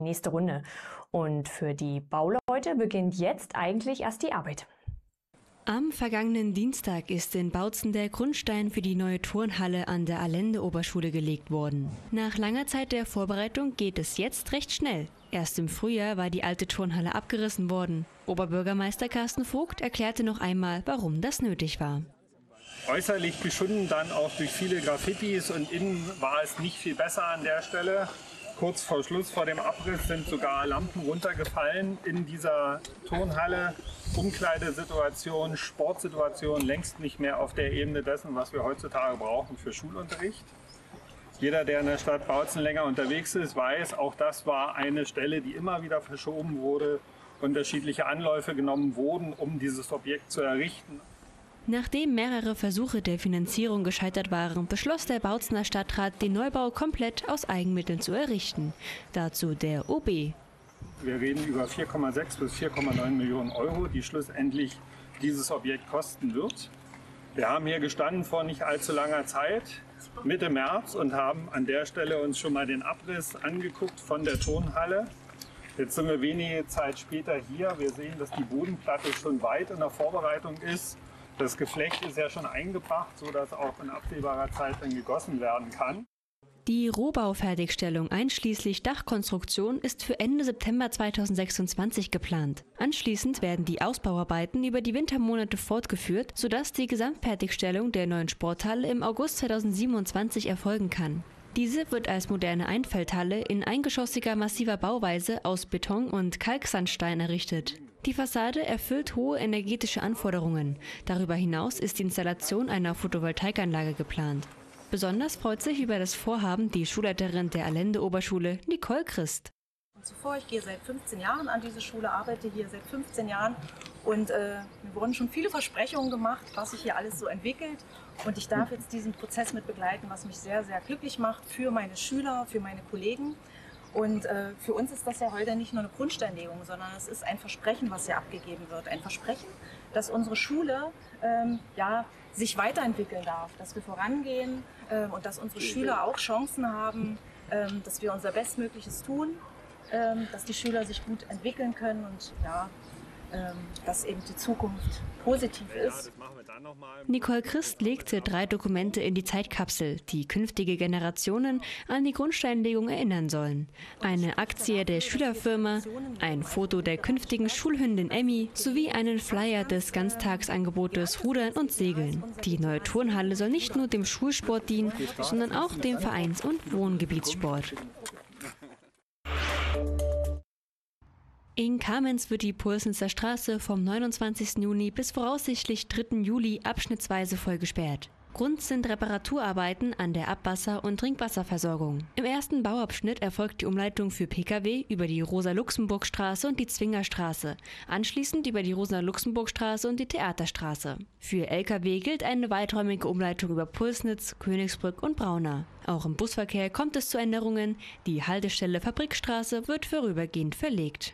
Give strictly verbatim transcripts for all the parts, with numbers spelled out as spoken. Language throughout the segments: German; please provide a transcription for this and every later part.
nächste Runde. Und für die Bauleute beginnt jetzt eigentlich erst die Arbeit. Am vergangenen Dienstag ist in Bautzen der Grundstein für die neue Turnhalle an der Allende-Oberschule gelegt worden. Nach langer Zeit der Vorbereitung geht es jetzt recht schnell. Erst im Frühjahr war die alte Turnhalle abgerissen worden. Oberbürgermeister Carsten Vogt erklärte noch einmal, warum das nötig war. Äußerlich geschunden, dann auch durch viele Graffitis, und innen war es nicht viel besser an der Stelle. Kurz vor Schluss, vor dem Abriss, sind sogar Lampen runtergefallen in dieser Turnhalle. Umkleidesituation, Sportsituation längst nicht mehr auf der Ebene dessen, was wir heutzutage brauchen für Schulunterricht. Jeder, der in der Stadt Bautzen länger unterwegs ist, weiß, auch das war eine Stelle, die immer wieder verschoben wurde, unterschiedliche Anläufe genommen wurden, um dieses Objekt zu errichten. Nachdem mehrere Versuche der Finanzierung gescheitert waren, beschloss der Bautzener Stadtrat, den Neubau komplett aus Eigenmitteln zu errichten. Dazu der O B. Wir reden über vier Komma sechs bis vier Komma neun Millionen Euro, die schlussendlich dieses Objekt kosten wird. Wir haben hier gestanden vor nicht allzu langer Zeit, Mitte März, und haben an der Stelle uns schon mal den Abriss angeguckt von der Turnhalle. Jetzt sind wir wenige Zeit später hier. Wir sehen, dass die Bodenplatte schon weit in der Vorbereitung ist. Das Geflecht ist ja schon eingebracht, sodass auch in absehbarer Zeit dann gegossen werden kann. Die Rohbaufertigstellung einschließlich Dachkonstruktion ist für Ende September zweitausendsechsundzwanzig geplant. Anschließend werden die Ausbauarbeiten über die Wintermonate fortgeführt, sodass die Gesamtfertigstellung der neuen Sporthalle im August zweitausendsiebenundzwanzig erfolgen kann. Diese wird als moderne Einfeldhalle in eingeschossiger massiver Bauweise aus Beton und Kalksandstein errichtet. Die Fassade erfüllt hohe energetische Anforderungen. Darüber hinaus ist die Installation einer Photovoltaikanlage geplant. Besonders freut sich über das Vorhaben die Schulleiterin der Allende-Oberschule, Nicole Christ. Zuvor, ich gehe seit fünfzehn Jahren an diese Schule, arbeite hier seit fünfzehn Jahren und äh, mir wurden schon viele Versprechungen gemacht, was sich hier alles so entwickelt, und ich darf jetzt diesen Prozess mit begleiten, was mich sehr, sehr glücklich macht für meine Schüler, für meine Kollegen. Und äh, für uns ist das ja heute nicht nur eine Grundsteinlegung, sondern es ist ein Versprechen, was hier abgegeben wird. Ein Versprechen, dass unsere Schule ähm, ja, sich weiterentwickeln darf, dass wir vorangehen äh, und dass unsere Schüler auch Chancen haben, äh, dass wir unser Bestmögliches tun, äh, dass die Schüler sich gut entwickeln können und ja, äh, dass eben die Zukunft positiv ist. Nicole Christ legte drei Dokumente in die Zeitkapsel, die künftige Generationen an die Grundsteinlegung erinnern sollen. Eine Aktie der Schülerfirma, ein Foto der künftigen Schulhündin Emmy sowie einen Flyer des Ganztagsangebotes Rudern und Segeln. Die neue Turnhalle soll nicht nur dem Schulsport dienen, sondern auch dem Vereins- und Wohngebietssport. In Kamenz wird die Pulsnitzer Straße vom neunundzwanzigsten Juni bis voraussichtlich dritten Juli abschnittsweise voll gesperrt. Grund sind Reparaturarbeiten an der Abwasser- und Trinkwasserversorgung. Im ersten Bauabschnitt erfolgt die Umleitung für Pkw über die Rosa-Luxemburg-Straße und die Zwingerstraße, anschließend über die Rosa-Luxemburg-Straße und die Theaterstraße. Für Lkw gilt eine weiträumige Umleitung über Pulsnitz, Königsbrück und Braunau. Auch im Busverkehr kommt es zu Änderungen. Die Haltestelle Fabrikstraße wird vorübergehend verlegt.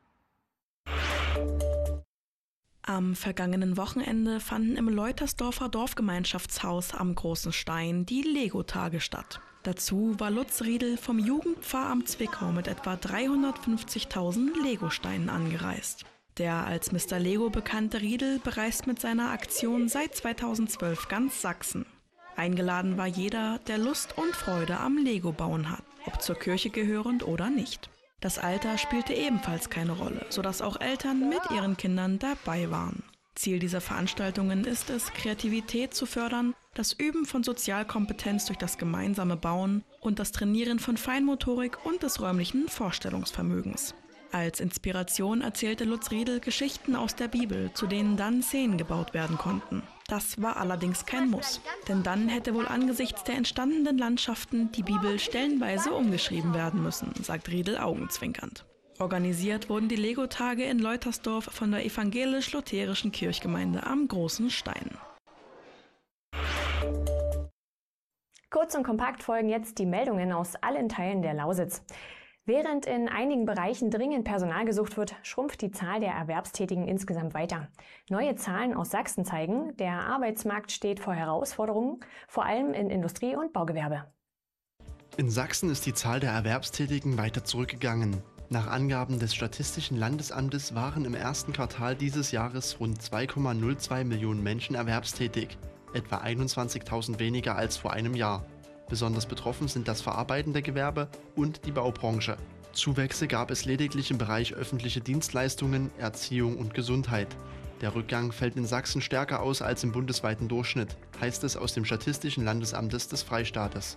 Am vergangenen Wochenende fanden im Leutersdorfer Dorfgemeinschaftshaus am Großen Stein die Lego-Tage statt. Dazu war Lutz Riedel vom Jugendpfarramt Zwickau mit etwa dreihundertfünfzigtausend Lego-Steinen angereist. Der als Mister Lego bekannte Riedel bereist mit seiner Aktion seit zweitausendzwölf ganz Sachsen. Eingeladen war jeder, der Lust und Freude am Lego-Bauen hat, ob zur Kirche gehörend oder nicht. Das Alter spielte ebenfalls keine Rolle, sodass auch Eltern mit ihren Kindern dabei waren. Ziel dieser Veranstaltungen ist es, Kreativität zu fördern, das Üben von Sozialkompetenz durch das gemeinsame Bauen und das Trainieren von Feinmotorik und des räumlichen Vorstellungsvermögens. Als Inspiration erzählte Lutz Riedel Geschichten aus der Bibel, zu denen dann Szenen gebaut werden konnten. Das war allerdings kein Muss, denn dann hätte wohl angesichts der entstandenen Landschaften die Bibel stellenweise umgeschrieben werden müssen, sagt Riedel augenzwinkernd. Organisiert wurden die Lego-Tage in Leutersdorf von der evangelisch-lutherischen Kirchgemeinde am Großen Stein. Kurz und kompakt folgen jetzt die Meldungen aus allen Teilen der Lausitz. Während in einigen Bereichen dringend Personal gesucht wird, schrumpft die Zahl der Erwerbstätigen insgesamt weiter. Neue Zahlen aus Sachsen zeigen, der Arbeitsmarkt steht vor Herausforderungen, vor allem in Industrie und Baugewerbe. In Sachsen ist die Zahl der Erwerbstätigen weiter zurückgegangen. Nach Angaben des Statistischen Landesamtes waren im ersten Quartal dieses Jahres rund zwei Komma null zwei Millionen Menschen erwerbstätig, etwa einundzwanzigtausend weniger als vor einem Jahr. Besonders betroffen sind das verarbeitende Gewerbe und die Baubranche. Zuwächse gab es lediglich im Bereich öffentliche Dienstleistungen, Erziehung und Gesundheit. Der Rückgang fällt in Sachsen stärker aus als im bundesweiten Durchschnitt, heißt es aus dem Statistischen Landesamtes des Freistaates.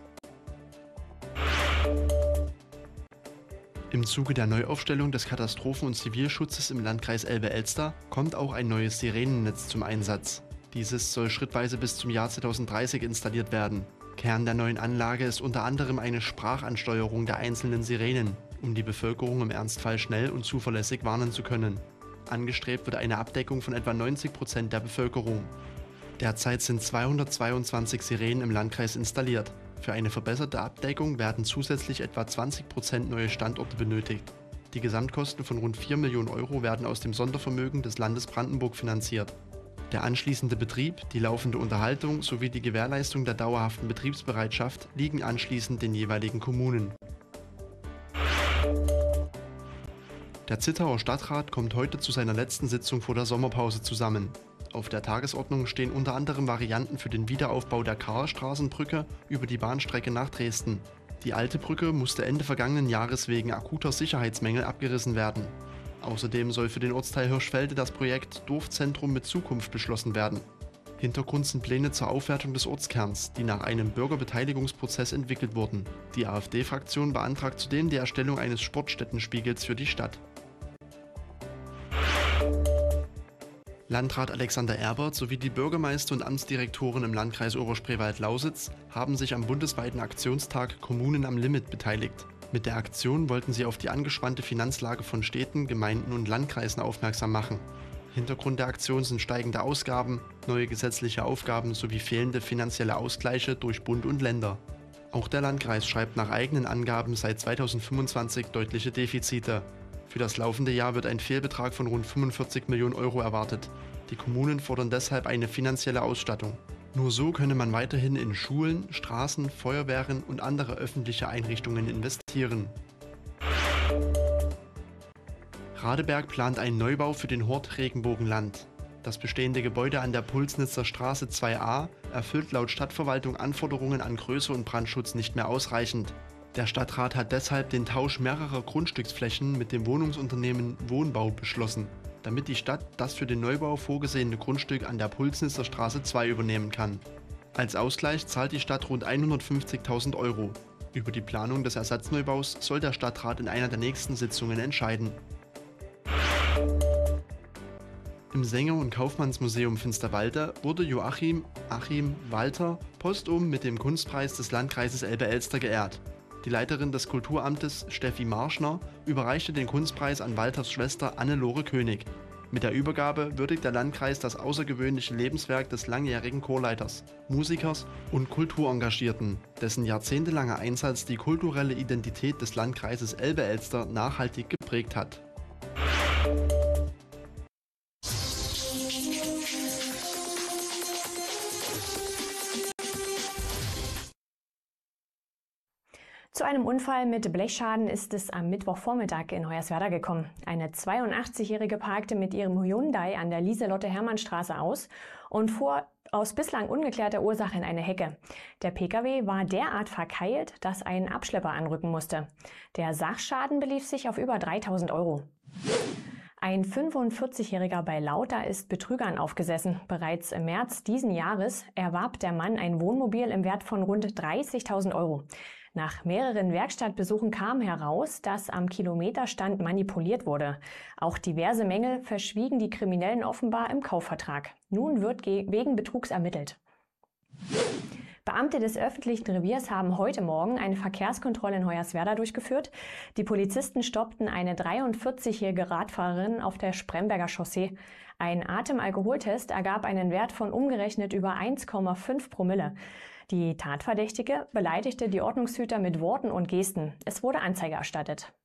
Im Zuge der Neuaufstellung des Katastrophen- und Zivilschutzes im Landkreis Elbe-Elster kommt auch ein neues Sirenennetz zum Einsatz. Dieses soll schrittweise bis zum Jahr zweitausenddreißig installiert werden. Kern der neuen Anlage ist unter anderem eine Sprachansteuerung der einzelnen Sirenen, um die Bevölkerung im Ernstfall schnell und zuverlässig warnen zu können. Angestrebt wird eine Abdeckung von etwa neunzig Prozent der Bevölkerung. Derzeit sind zweihundertzweiundzwanzig Sirenen im Landkreis installiert. Für eine verbesserte Abdeckung werden zusätzlich etwa zwanzig Prozent neue Standorte benötigt. Die Gesamtkosten von rund vier Millionen Euro werden aus dem Sondervermögen des Landes Brandenburg finanziert. Der anschließende Betrieb, die laufende Unterhaltung sowie die Gewährleistung der dauerhaften Betriebsbereitschaft liegen anschließend den jeweiligen Kommunen. Der Zittauer Stadtrat kommt heute zu seiner letzten Sitzung vor der Sommerpause zusammen. Auf der Tagesordnung stehen unter anderem Varianten für den Wiederaufbau der Karlstraßenbrücke über die Bahnstrecke nach Dresden. Die alte Brücke musste Ende vergangenen Jahres wegen akuter Sicherheitsmängel abgerissen werden. Außerdem soll für den Ortsteil Hirschfelde das Projekt Dorfzentrum mit Zukunft beschlossen werden. Hintergrund sind Pläne zur Aufwertung des Ortskerns, die nach einem Bürgerbeteiligungsprozess entwickelt wurden. Die AfD-Fraktion beantragt zudem die Erstellung eines Sportstättenspiegels für die Stadt. Landrat Alexander Erbert sowie die Bürgermeister und Amtsdirektoren im Landkreis Oberspreewald-Lausitz haben sich am bundesweiten Aktionstag Kommunen am Limit beteiligt. Mit der Aktion wollten sie auf die angespannte Finanzlage von Städten, Gemeinden und Landkreisen aufmerksam machen. Hintergrund der Aktion sind steigende Ausgaben, neue gesetzliche Aufgaben sowie fehlende finanzielle Ausgleiche durch Bund und Länder. Auch der Landkreis schreibt nach eigenen Angaben seit zweitausendfünfundzwanzig deutliche Defizite. Für das laufende Jahr wird ein Fehlbetrag von rund fünfundvierzig Millionen Euro erwartet. Die Kommunen fordern deshalb eine finanzielle Ausstattung. Nur so könne man weiterhin in Schulen, Straßen, Feuerwehren und andere öffentliche Einrichtungen investieren. Radeberg plant einen Neubau für den Hort Regenbogenland. Das bestehende Gebäude an der Pulsnitzer Straße zwei a erfüllt laut Stadtverwaltung Anforderungen an Größe und Brandschutz nicht mehr ausreichend. Der Stadtrat hat deshalb den Tausch mehrerer Grundstücksflächen mit dem Wohnungsunternehmen Wohnbau beschlossen, damit die Stadt das für den Neubau vorgesehene Grundstück an der Pulsnitzer Straße zwei übernehmen kann. Als Ausgleich zahlt die Stadt rund hundertfünfzigtausend Euro. Über die Planung des Ersatzneubau's soll der Stadtrat in einer der nächsten Sitzungen entscheiden. Im Sänger- und Kaufmannsmuseum Finsterwalde wurde Joachim Achim Walter postum mit dem Kunstpreis des Landkreises Elbe-Elster geehrt. Die Leiterin des Kulturamtes, Steffi Marschner, überreichte den Kunstpreis an Walters Schwester Anne-Lore König. Mit der Übergabe würdigt der Landkreis das außergewöhnliche Lebenswerk des langjährigen Chorleiters, Musikers und Kulturengagierten, dessen jahrzehntelanger Einsatz die kulturelle Identität des Landkreises Elbe-Elster nachhaltig geprägt hat. Zu einem Unfall mit Blechschaden ist es am Mittwochvormittag in Hoyerswerda gekommen. Eine zweiundachtzigjährige parkte mit ihrem Hyundai an der Lieselotte-Hermann-Straße aus und fuhr aus bislang ungeklärter Ursache in eine Hecke. Der Pkw war derart verkeilt, dass ein Abschlepper anrücken musste. Der Sachschaden belief sich auf über dreitausend Euro. Ein fünfundvierzigjähriger bei Lauter ist Betrügern aufgesessen. Bereits im März diesen Jahres erwarb der Mann ein Wohnmobil im Wert von rund dreißigtausend Euro. Nach mehreren Werkstattbesuchen kam heraus, dass am Kilometerstand manipuliert wurde. Auch diverse Mängel verschwiegen die Kriminellen offenbar im Kaufvertrag. Nun wird wegen Betrugs ermittelt. Beamte des öffentlichen Reviers haben heute Morgen eine Verkehrskontrolle in Hoyerswerda durchgeführt. Die Polizisten stoppten eine dreiundvierzigjährige Radfahrerin auf der Spremberger Chaussee. Ein Atemalkoholtest ergab einen Wert von umgerechnet über eins Komma fünf Promille. Die Tatverdächtige beleidigte die Ordnungshüter mit Worten und Gesten. Es wurde Anzeige erstattet.